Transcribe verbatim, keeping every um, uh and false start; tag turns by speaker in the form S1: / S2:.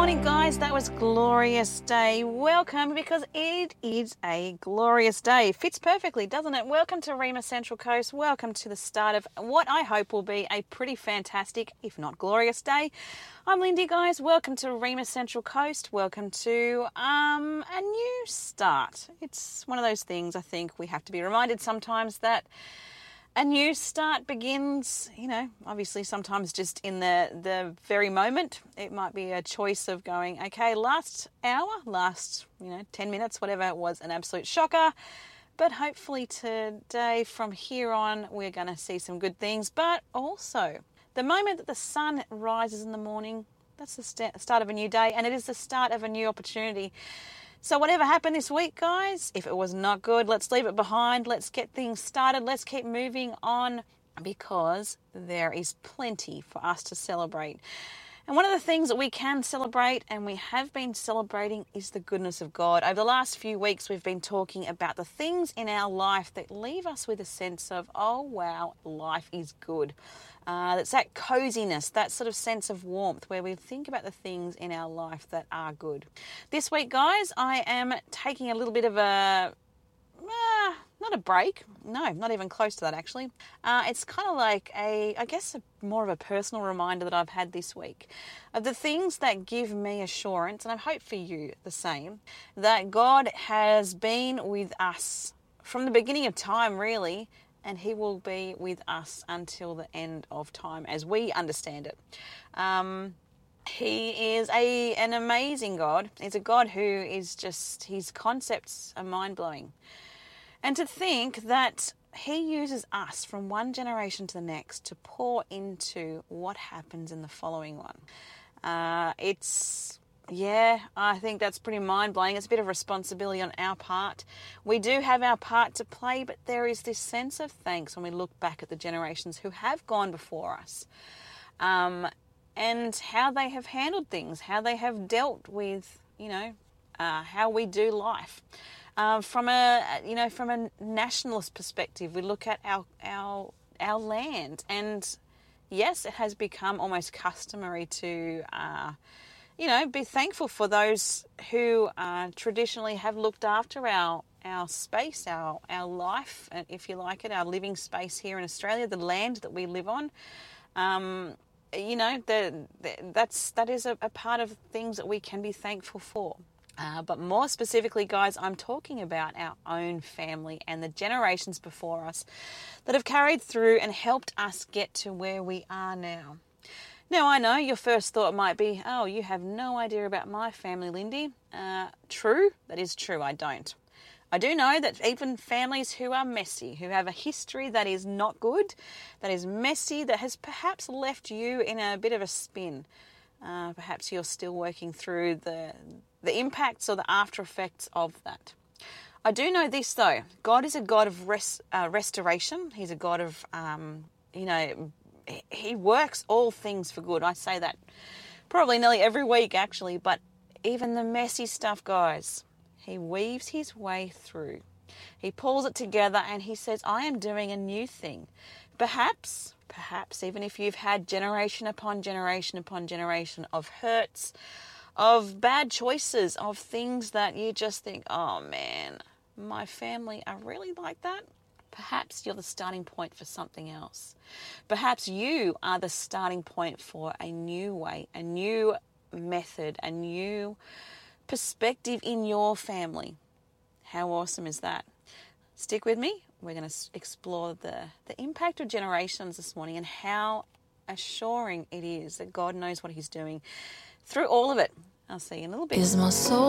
S1: morning, guys. That was Glorious Day. Welcome, because it is a glorious day. Fits perfectly, doesn't it? Welcome to Rima Central Coast. Welcome to the start of what I hope will be a pretty fantastic, if not glorious, day. I'm Lindy, guys. Welcome to Rima Central Coast. Welcome to um, a new start. It's one of those things I think we have to be reminded sometimes that a new start begins, you know, obviously sometimes just in the, the very moment. It might be a choice of going, okay, last hour, last, you know, ten minutes, whatever, it was an absolute shocker. But hopefully today, from here on, we're going to see some good things. But also, the moment that the sun rises in the morning, that's the st- start of a new day, and it is the start of a new opportunity. So whatever happened this week, guys, if it was not good, let's leave it behind. Let's get things started. Let's keep moving on, because there is plenty for us to celebrate. And one of the things that we can celebrate, and we have been celebrating, is the goodness of God. Over the last few weeks, we've been talking about the things in our life that leave us with a sense of, oh, wow, life is good. Uh, it's that coziness, that sort of sense of warmth where we think about the things in our life that are good. This week, guys, I am taking a little bit of a, uh, not a break. No, not even close to that, actually. Uh, it's kind of like a, I guess, a, more of a personal reminder that I've had this week of the things that give me assurance, and I hope for you the same, that God has been with us from the beginning of time, really, and he will be with us until the end of time as we understand it. Um, he is a an amazing God. He's a God who is just, his concepts are mind-blowing. And to think that he uses us from one generation to the next to pour into what happens in the following one. Uh, it's... Yeah, I think that's pretty mind-blowing. It's a bit of responsibility on our part. We do have our part to play, but there is this sense of thanks when we look back at the generations who have gone before us, um, and how they have handled things, how they have dealt with, you know, uh, how we do life. Uh, from a, you know, from a nationalist perspective, we look at our our our land, and yes, it has become almost customary to Uh, you know, be thankful for those who uh, traditionally have looked after our our space, our our life, if you like it, our living space here in Australia, the land that we live on. Um, you know, the, the, that's that is a, a part of things that we can be thankful for. Uh, but more specifically, guys, I'm talking about our own family and the generations before us that have carried through and helped us get to where we are now. Now, I know your first thought might be, oh, you have no idea about my family, Lindy. Uh, true, that is true, I don't. I do know that even families who are messy, who have a history that is not good, that is messy, that has perhaps left you in a bit of a spin. Uh, perhaps you're still working through the, the impacts or the after effects of that. I do know this, though. God is a God of res, uh, restoration. He's a God of, um, you know, he works all things for good. I say that probably nearly every week, actually, but even the messy stuff, guys, he weaves his way through. He pulls it together and he says, I am doing a new thing. Perhaps, perhaps even if you've had generation upon generation upon generation of hurts, of bad choices, of things that you just think, oh man, my family are really like that. Perhaps you're the starting point for something else. Perhaps you are the starting point for a new way, a new method, a new perspective in your family. How awesome is that? Stick with me. We're going to explore the, the impact of generations this morning and how assuring it is that God knows what he's doing through all of it. I'll see you in a little bit. Is my soul